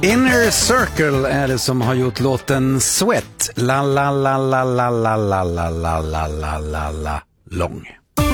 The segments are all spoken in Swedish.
Inner Circle är det som har gjort låten Sweat. La la la la la la la la la la la la la lång.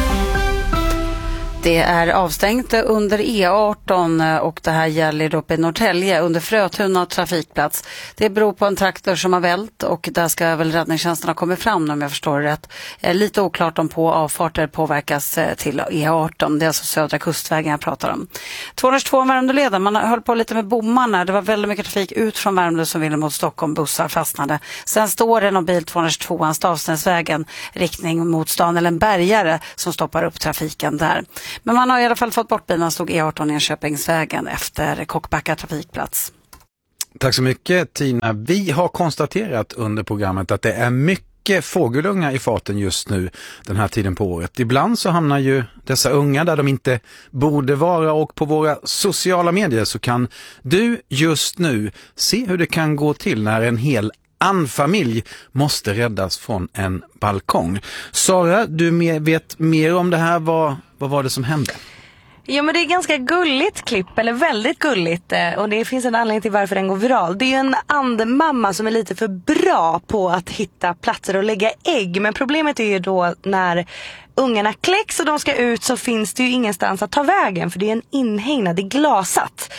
Det är avstängt under E18 och det här gäller uppe i Norrtälje under Frötuna trafikplats. Det beror på en traktor som har vält och där ska väl räddningstjänsten ha kommit fram om jag förstår det rätt. Lite oklart om på avfarter påverkas till E18. Det är alltså södra kustvägen jag pratar om. 202 Värmdöleden, man höll på lite med bommarna. Det var väldigt mycket trafik ut från Värmdö som ville mot Stockholm. Bussar fastnade. Sen står det någon bil 202 Stavsnäsvägen riktning mot stan eller en bärgare som stoppar upp trafiken där. Men man har i alla fall fått bort bilen, stod E18 i Köpingsvägen efter Kockbacka trafikplats. Tack så mycket Tina. Vi har konstaterat under programmet att det är mycket fågelungar i farten just nu den här tiden på året. Ibland så hamnar ju dessa unga där de inte borde vara och på våra sociala medier så kan du just nu se hur det kan gå till när en hel familj måste räddas från en balkong. Sara, du vet mer om det här. Vad var det som hände? Ja, men det är ganska gulligt klipp, eller väldigt gulligt, och det finns en anledning till varför den går viral. Det är en andmamma som är lite för bra på att hitta platser och lägga ägg, men problemet är ju då när ungarna kläcks och de ska ut så finns det ju ingenstans att ta vägen för det är en inhägnad, det är glasat.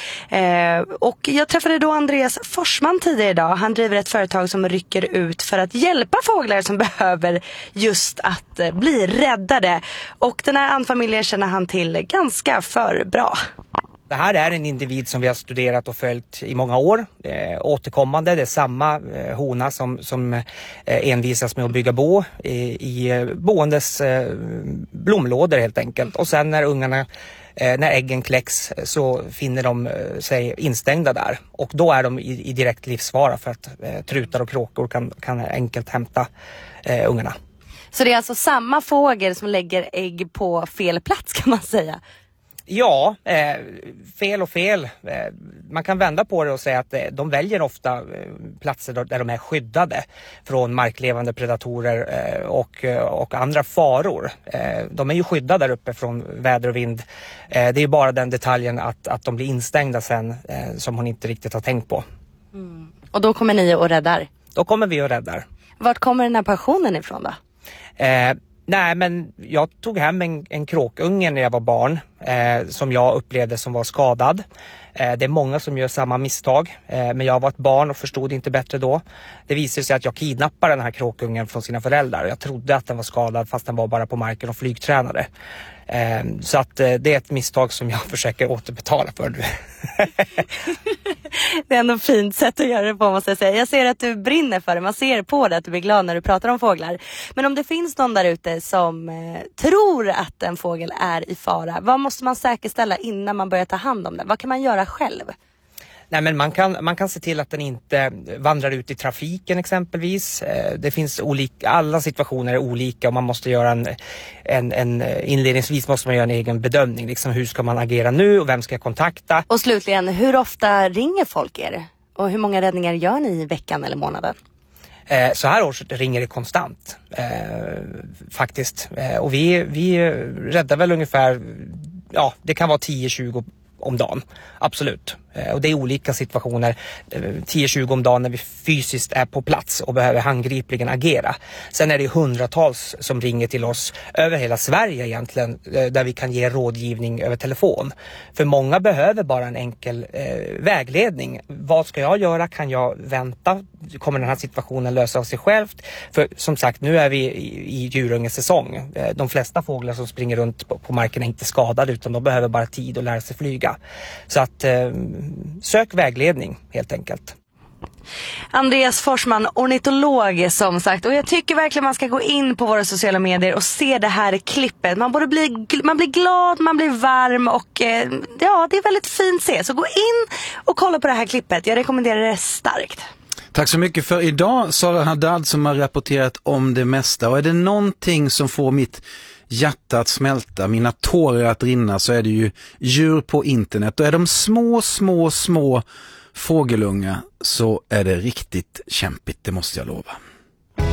Och jag träffade då Andreas Forsman tidigare idag. Han driver ett företag som rycker ut för att hjälpa fåglar som behöver just att bli räddade. Och den här andfamiljen känner han till ganska för bra. Det här är en individ som vi har studerat och följt i många år. Återkommande, det är samma hona som envisas med att bygga bo i boendes blomlådor helt enkelt. Och sen när äggen kläcks så finner de sig instängda där. Och då är de i direkt livsfara för att trutar och kråkor kan enkelt hämta ungarna. Så det är alltså samma fågel som lägger ägg på fel plats kan man säga? Ja, fel och fel. Man kan vända på det och säga att de väljer ofta platser där de är skyddade från marklevande predatorer och andra faror. De är ju skyddade där uppe från väder och vind. Det är ju bara den detaljen att de blir instängda sen som hon inte riktigt har tänkt på. Mm. Och då kommer ni och räddar? Då kommer vi och räddar. Vart kommer den här passionen ifrån då? Nej, men jag tog hem en kråkunge när jag var barn som jag upplevde som var skadad. Det är många som gör samma misstag, men jag var ett barn och förstod inte bättre då. Det visade sig att jag kidnappade den här kråkungen från sina föräldrar. Jag trodde att den var skadad fast den var bara på marken och flygtränade. Så att det är ett misstag som jag försöker återbetala för nu. Det är ändå ett fint sätt att göra det på, måste jag säga. Jag ser att du brinner för det. Man ser på det att du blir glad när du pratar om fåglar. Men om det finns någon där ute som tror att en fågel är i fara, vad måste man säkerställa innan man börjar ta hand om den? Vad kan man göra själv? Nej, men man kan se till att den inte vandrar ut i trafiken exempelvis. Det finns alla situationer är olika och man måste göra inledningsvis måste man göra en egen bedömning. Liksom hur ska man agera nu och vem ska jag kontakta? Och slutligen, hur ofta ringer folk er? Och hur många räddningar gör ni i veckan eller månaden? Så här års ringer det konstant faktiskt. Och vi räddar väl ungefär, det kan vara 10-20 om dagen, absolut. Och det är olika situationer, 10-20 om dagen när vi fysiskt är på plats och behöver handgripligen agera. Sen är det hundratals som ringer till oss över hela Sverige egentligen, där vi kan ge rådgivning över telefon. För många behöver bara en enkel vägledning. Vad ska jag göra? Kan jag vänta? Kommer den här situationen lösa av sig självt? För som sagt, nu är vi i djurungesäsong. De flesta fåglar som springer runt på marken är inte skadade utan de behöver bara tid att lära sig flyga. Så att sök vägledning helt enklt. Andreas Forsman, ornitolog som sagt. Och jag tycker verkligen man ska gå in på våra sociala medier och se det här klippet. Man blir glad, man blir varm och det är väldigt fint se. Så gå in och kolla på det här klippet. Jag rekommenderar det starkt. Tack så mycket för idag, Sara Haddad, som har rapporterat om det mesta. Och är det någonting som får mitt hjärta att smälta, mina tårar att rinna, så är det ju djur på internet. Och är de små fågelungar så är det riktigt kämpigt, det måste jag lova.